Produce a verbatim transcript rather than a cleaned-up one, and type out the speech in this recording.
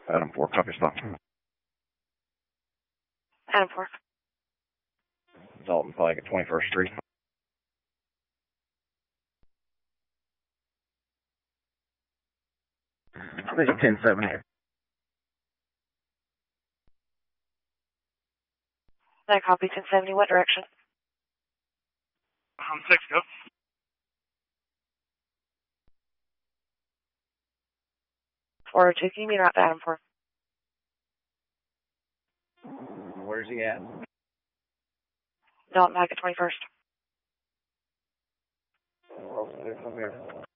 Adam four, copy stop. Adam four. Dalton Pike at twenty-first Street. I think ten seventy. That copy, ten seventy. What direction? Um, six, go. four oh two, can you meet out to Adam four? Where's he at? Dalton Pike at twenty-first. Oh, there's some here.